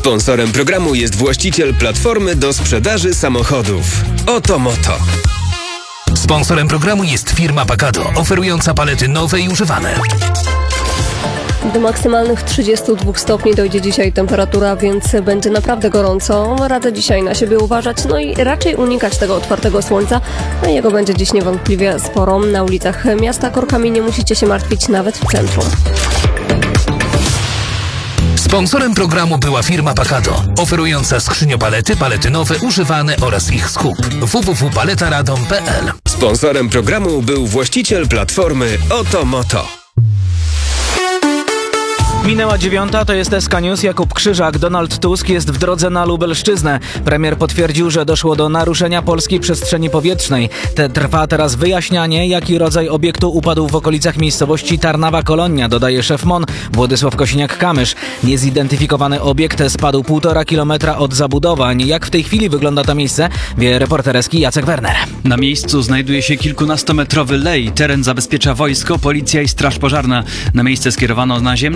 Sponsorem programu jest właściciel platformy do sprzedaży samochodów. Oto Moto. Sponsorem programu jest firma Pacado, oferująca palety nowe i używane. Do maksymalnych 32 stopni dojdzie dzisiaj temperatura, więc będzie naprawdę gorąco. Radzę dzisiaj na siebie uważać, no i raczej unikać tego otwartego słońca. No i jego będzie dziś niewątpliwie sporo. Na ulicach miasta korkami nie musicie się martwić nawet w centrum. Sponsorem programu była firma Pacado, oferująca skrzyniopalety, palety nowe, używane oraz ich skup. www.paletaradom.pl. Sponsorem programu był właściciel platformy Oto Moto. Minęła 9:00, to jest SK News. Jakub Krzyżak. Donald Tusk jest w drodze na Lubelszczyznę. Premier potwierdził, że doszło do naruszenia polskiej przestrzeni powietrznej. Trwa teraz wyjaśnianie, jaki rodzaj obiektu upadł w okolicach miejscowości Tarnawa-Kolonia, dodaje szef MON Władysław Kosiniak-Kamysz. Niezidentyfikowany obiekt spadł 1,5 kilometra od zabudowań. Jak w tej chwili wygląda to miejsce, wie reporter SK Jacek Werner. Na miejscu znajduje się kilkunastometrowy lej. Teren zabezpiecza wojsko, policja i straż pożarna. Na miejsce skierowano naziemne